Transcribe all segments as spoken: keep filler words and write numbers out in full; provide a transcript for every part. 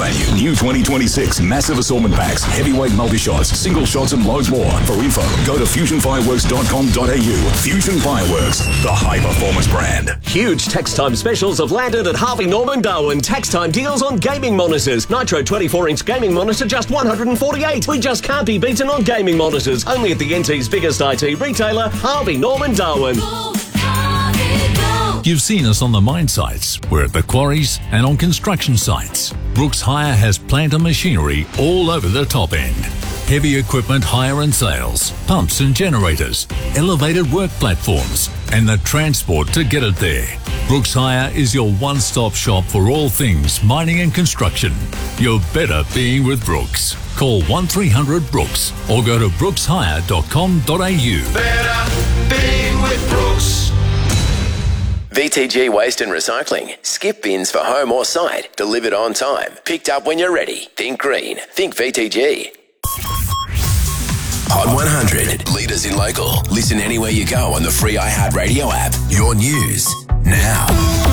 value. New twenty twenty-six massive assortment packs, heavyweight multi-shots, single shots and loads more. For info, go to fusion fireworks dot com dot a u. Fusion Fireworks, the high-performance brand. Huge tax time specials have landed at Harvey Norman Darwin. Tax time deals on gaming monitors. Nitro twenty-four inch gaming monitor just one hundred forty-eight. We just can't be beaten on gaming monitors. Only at the N T's biggest I T retailer, Harvey Norman Darwin. You've seen us on the mine sites, we're at the quarries and on construction sites. Brooks Hire has plant and machinery all over the top end. Heavy equipment hire and sales, pumps and generators, elevated work platforms, and the transport to get it there. Brooks Hire is your one-stop shop for all things mining and construction. You're better being with Brooks. Call one three hundred Brooks or go to brooks hire dot com dot a u. Better being with Brooks. V T G Waste and Recycling. Skip bins for home or site. Delivered on time. Picked up when you're ready. Think green. Think V T G. Hot one hundred. Leaders in local. Listen anywhere you go on the free iHeartRadio app. Your news now.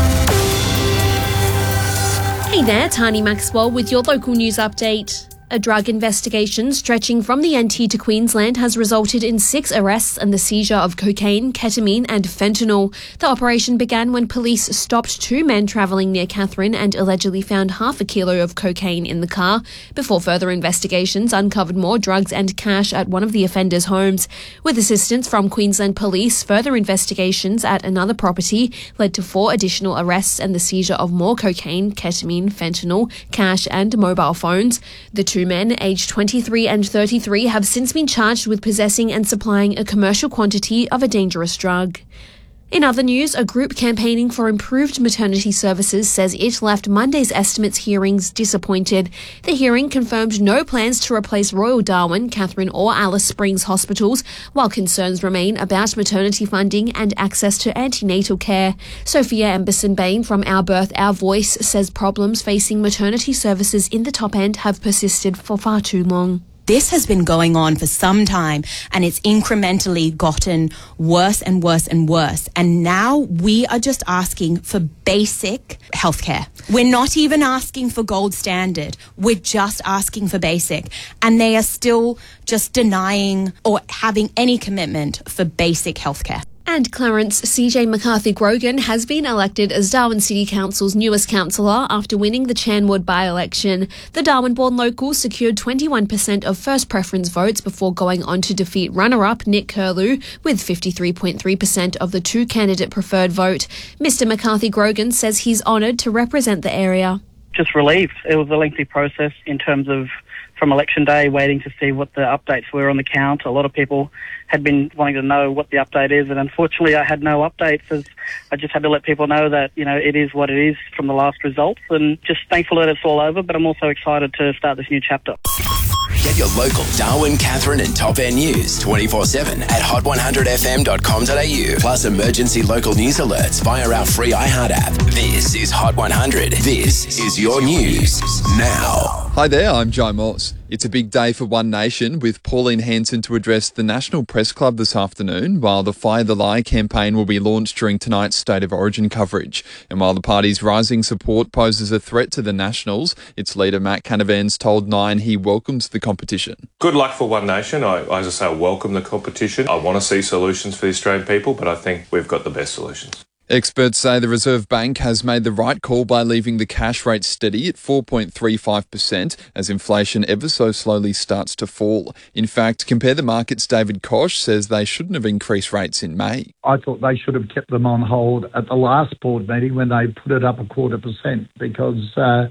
Hey there, Tani Maxwell with your local news update. A drug investigation stretching from the N T to Queensland has resulted in six arrests and the seizure of cocaine, ketamine and fentanyl. The operation began when police stopped two men travelling near Katherine and allegedly found half a kilo of cocaine in the car, before further investigations uncovered more drugs and cash at one of the offenders' homes. With assistance from Queensland Police, further investigations at another property led to four additional arrests and the seizure of more cocaine, ketamine, fentanyl, cash and mobile phones. The two men, aged twenty-three and thirty-three, have since been charged with possessing and supplying a commercial quantity of a dangerous drug. In other news, a group campaigning for improved maternity services says it left Monday's estimates hearings disappointed. The hearing confirmed no plans to replace Royal Darwin, Katherine or Alice Springs hospitals, while concerns remain about maternity funding and access to antenatal care. Sophia Emberson-Bain from Our Birth, Our Voice says problems facing maternity services in the top end have persisted for far too long. This has been going on for some time and it's incrementally gotten worse and worse and worse. And now we are just asking for basic healthcare. We're not even asking for gold standard. We're just asking for basic. And they are still just denying or having any commitment for basic healthcare. And Clarence C J McCarthy-Grogan has been elected as Darwin City Council's newest councillor after winning the Chanwood by-election. The Darwin-born local secured twenty-one percent of first preference votes before going on to defeat runner-up Nick Curlew with fifty-three point three percent of the two-candidate preferred vote. Mister McCarthy-Grogan says he's honoured to represent the area. Just relieved. It was a lengthy process in terms of from election day, waiting to see what the updates were on the count. A lot of people had been wanting to know what the update is, and unfortunately I had no updates, as I just had to let people know that, you know, it is what it is from the last results, and just thankful that it's all over, but I'm also excited to start this new chapter. Get your local Darwin, Katherine and Top End news twenty-four seven at hot one hundred f m dot com dot a u, plus emergency local news alerts via our free iHeart app. This is Hot one hundred. This is your news now. Hi there, I'm Joe Moss. It's a big day for One Nation, with Pauline Hanson to address the National Press Club this afternoon, while the Fire the Lie campaign will be launched during tonight's State of Origin coverage. And while the party's rising support poses a threat to the Nationals, its leader Matt Canavan's told Nine he welcomes the competition. Good luck for One Nation. I, as I say, I welcome the competition. I want to see solutions for the Australian people, but I think we've got the best solutions. Experts say the Reserve Bank has made the right call by leaving the cash rate steady at four point three five percent as inflation ever so slowly starts to fall. In fact, Compare the Markets' David Koch says they shouldn't have increased rates in May. I thought they should have kept them on hold at the last board meeting when they put it up a quarter percent, because uh,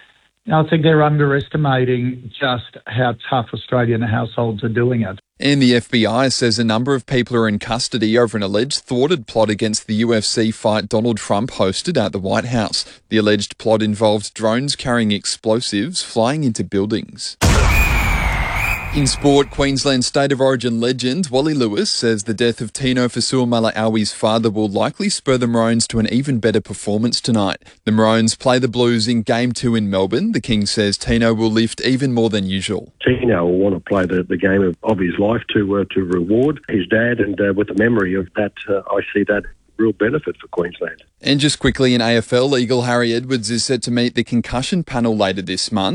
I think they're underestimating just how tough Australian households are doing it. And the F B I says a number of people are in custody over an alleged thwarted plot against the U F C fight Donald Trump hosted at the White House. The alleged plot involved drones carrying explosives flying into buildings. In sport, Queensland State of Origin legend Wally Lewis says the death of Tino Fa'asuamaleaui's father will likely spur the Maroons to an even better performance tonight. The Maroons play the Blues in Game two in Melbourne. The King says Tino will lift even more than usual. Tino will want to play the, the game of, of his life to uh, to reward his dad, and uh, with the memory of that, uh, I see that real benefit for Queensland. And just quickly in A F L, Eagle Harry Edwards is set to meet the concussion panel later this month.